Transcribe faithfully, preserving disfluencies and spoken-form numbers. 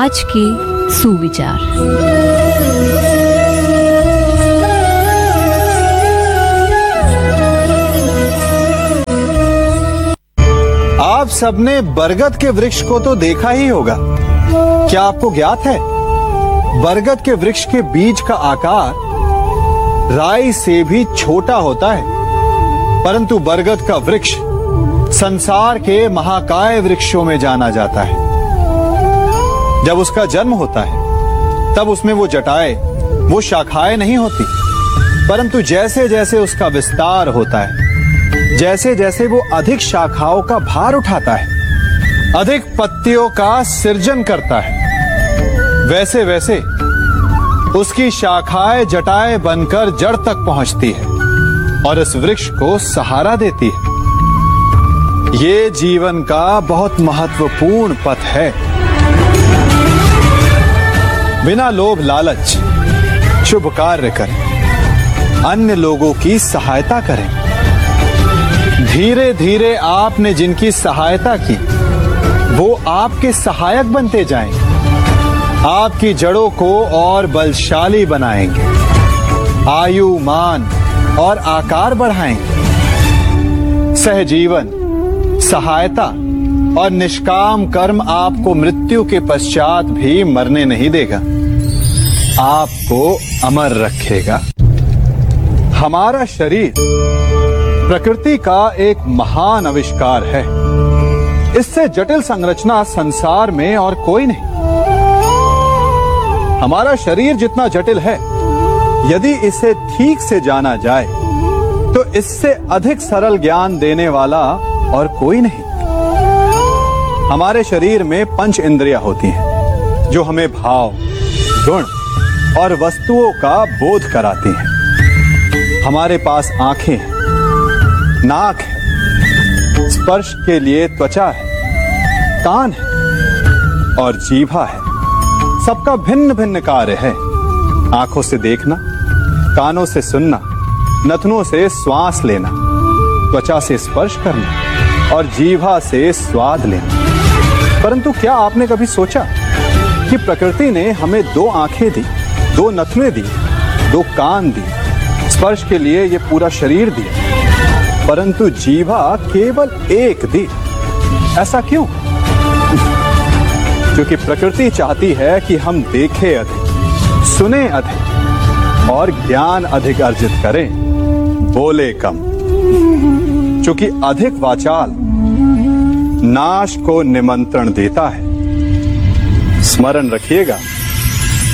आज के सुविचार। आप सबने बरगद के वृक्ष को तो देखा ही होगा। क्या आपको ज्ञात है बरगद के वृक्ष के बीज का आकार राई से भी छोटा होता है, परंतु बरगद का वृक्ष संसार के महाकाय वृक्षों में जाना जाता है। जब उसका जन्म होता है तब उसमें वो जटाएं, वो शाखाएं नहीं होती, परंतु जैसे जैसे उसका विस्तार होता है, जैसे जैसे वो अधिक शाखाओं का भार उठाता है, अधिक पत्तियों का सृजन करता है, वैसे वैसे उसकी शाखाएं जटाएं बनकर जड़ तक पहुंचती है और इस वृक्ष को सहारा देती है। ये जीवन का बहुत महत्वपूर्ण पथ है। बिना लोभ लालच शुभ कार्य करें, अन्य लोगों की सहायता करें। धीरे धीरे आपने जिनकी सहायता की वो आपके सहायक बनते जाएं, आपकी जड़ों को और बलशाली बनाएंगे, आयु मान और आकार बढ़ाएंगे। सहजीवन, सहायता और निष्काम कर्म आपको मृत्यु के पश्चात भी मरने नहीं देगा, आपको अमर रखेगा। हमारा शरीर प्रकृति का एक महान आविष्कार है। इससे जटिल संरचना संसार में और कोई नहीं। हमारा शरीर जितना जटिल है, यदि इसे ठीक से जाना जाए तो इससे अधिक सरल ज्ञान देने वाला और कोई नहीं। हमारे शरीर में पंच इंद्रियां होती हैं जो हमें भाव, गुण और वस्तुओं का बोध कराती हैं। हमारे पास आंखें हैं, नाक है, स्पर्श के लिए त्वचा है, कान है और जीभा है। सबका भिन्न भिन्न कार्य है। आंखों से देखना, कानों से सुनना, नथनों से श्वास लेना, त्वचा से स्पर्श करना और जीभा से स्वाद लेना। परंतु क्या आपने कभी सोचा कि प्रकृति ने हमें दो आंखें दी, दो नथने दी, दो कान दी, स्पर्श के लिए ये पूरा शरीर दिया, परंतु जीभा केवल एक दी? ऐसा क्यों? क्योंकि प्रकृति चाहती है कि हम देखें अधिक, सुने अधिक और ज्ञान अधिक अर्जित करें, बोले कम। क्योंकि अधिक वाचाल नाश को निमंत्रण देता है। स्मरण रखिएगा।